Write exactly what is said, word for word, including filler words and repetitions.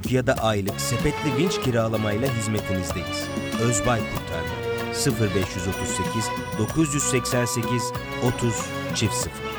günlük ya da aylık sepetli vinç kiralamayla hizmetinizdeyiz. Özbay Kurtarma sıfır beş otuz sekiz dokuz seksen sekiz otuz sıfır sıfır